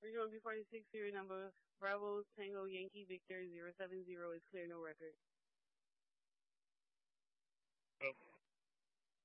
Regional B46, serial number Bravo Tango Yankee Victor 070 is clear, no record. Oh.